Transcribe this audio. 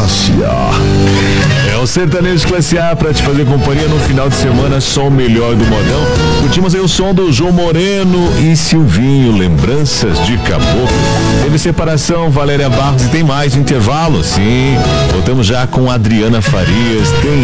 Classe A. É o Sertanejo Classe A pra te fazer companhia no final de semana, só o melhor do modão. Curtimos aí o som do João Moreno e Silvinho, Lembranças de Caboclo. Teve separação, Valéria Barros, e tem mais intervalo, sim. Voltamos já com Adriana Farias, tem